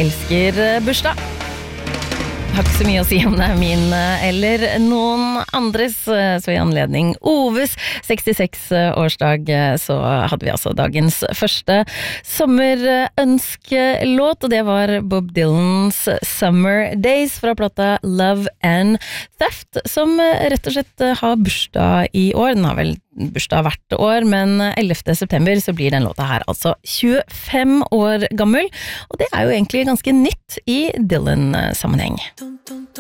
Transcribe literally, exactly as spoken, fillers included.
elsker bursdag. Har ikke så mye å si om det er min eller noen andres, så i anledning Oves sekstiseks-årsdag så hadde vi altså dagens første sommerønskelåt, og det var Bob Dylans Summer Days fra plata Love and Theft, som rett og slett har bursdag i år. Den har vel bursdag hvert år, men ellevte september så blir den låta her altså tjuefem år gammel, og det er jo egentlig ganske nytt i Dylan-sammenheng.